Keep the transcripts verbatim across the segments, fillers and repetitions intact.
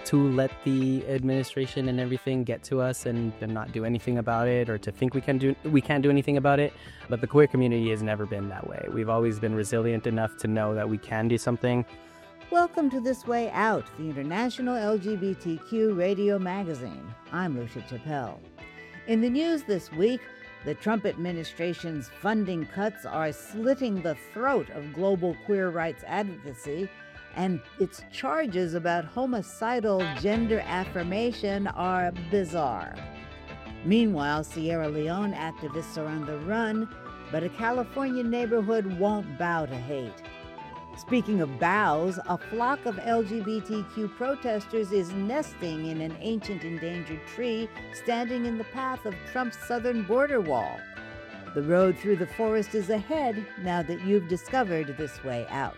to let the administration and everything get to us and, and not do anything about it, or to think we can do we can't do anything about it. But the queer community has never been that way. We've always been resilient enough to know that we can do something. Welcome to This Way Out, the International L G B T Q radio magazine. I'm Lucia Chappelle. In the news this week, the Trump administration's funding cuts are slitting the throat of global queer rights advocacy, and its charges about homicidal gender affirmation are bizarre. Meanwhile, Sierra Leone activists are on the run, but a California neighborhood won't bow to hate. Speaking of bows, a flock of L G B T Q protesters is nesting in an ancient endangered tree standing in the path of Trump's southern border wall. The road through the forest is ahead now that you've discovered This Way Out.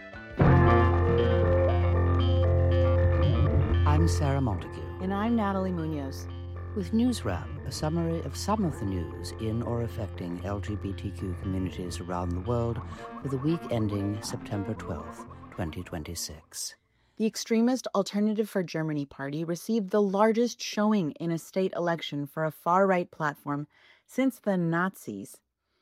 I'm Sarah Montague. And I'm Natalie Munoz. With News Wrap, a summary of some of the news in or affecting L G B T Q communities around the world for the week ending September twelfth, twenty twenty-six. The extremist Alternative for Germany party received the largest showing in a state election for a far-right platform since the Nazis.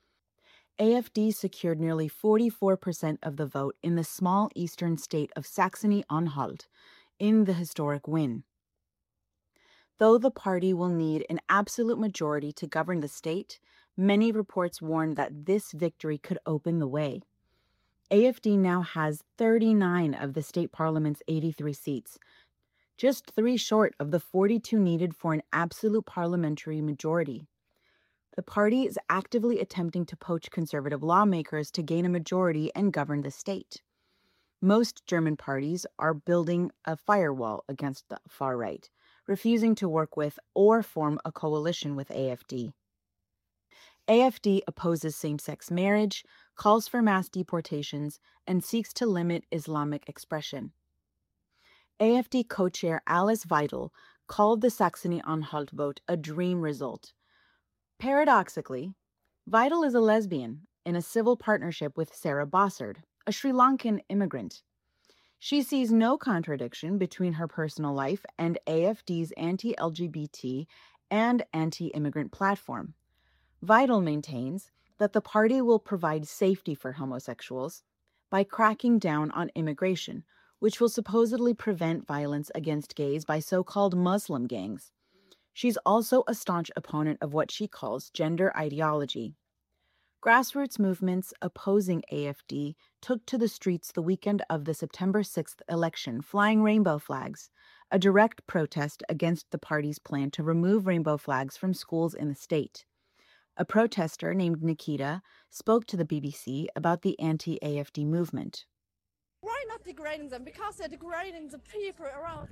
A F D secured nearly forty-four percent of the vote in the small eastern state of Saxony-Anhalt in the historic win. Though the party will need an absolute majority to govern the state, many reports warn that this victory could open the way. A F D now has thirty-nine of the state parliament's eighty-three seats, just three short of the forty-two needed for an absolute parliamentary majority. The party is actively attempting to poach conservative lawmakers to gain a majority and govern the state. Most German parties are building a firewall against the far right, refusing to work with or form a coalition with A F D. A F D opposes same-sex marriage, calls for mass deportations, and seeks to limit Islamic expression. A F D co-chair Alice Weidel called the Saxony-Anhalt vote a dream result. Paradoxically, Weidel is a lesbian in a civil partnership with Sarah Bossard, a Sri Lankan immigrant. She sees no contradiction between her personal life and A F D's anti-L G B T and anti-immigrant platform. Weidel maintains that the party will provide safety for homosexuals by cracking down on immigration, which will supposedly prevent violence against gays by so-called Muslim gangs. She's also a staunch opponent of what she calls gender ideology. Grassroots movements opposing A F D took to the streets the weekend of the September sixth election, flying rainbow flags, a direct protest against the party's plan to remove rainbow flags from schools in the state. A protester named Nikita spoke to the B B C about the anti-A F D movement. Why not degrading them? Because they're degrading the people around.